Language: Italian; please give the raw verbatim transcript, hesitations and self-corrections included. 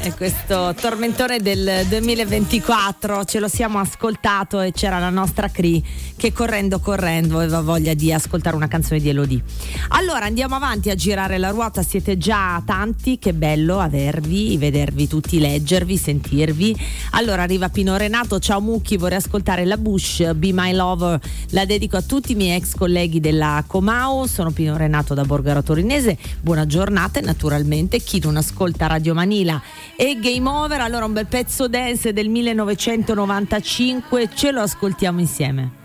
E questo tormentone del duemilaventiquattro ce lo siamo ascoltato e c'era la nostra Cree che correndo correndo aveva voglia di ascoltare una canzone di Elodie. Allora andiamo avanti a girare la ruota, siete già tanti, che bello avervi, vedervi tutti, leggervi, sentirvi. Allora arriva Pino Renato, ciao Mucchi, vorrei ascoltare la Bush, Be My Lover, la dedico a tutti i miei ex colleghi della Comau, sono Pino Renato da Borgaro Torinese, buona giornata e naturalmente chi non ascolta Radio Manila e Game Over, allora un bel pezzo dance del millenovecentonovantacinque, ce lo ascoltiamo insieme.